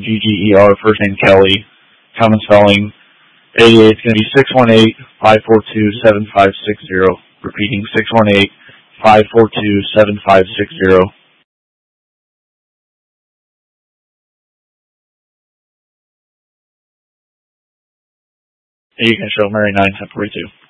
G-G-E-R, first name Kelly, common spelling. ADA is going to be 618-542-7560. Repeating, 618-542-7560. You can show Mary 9 Temporary 2.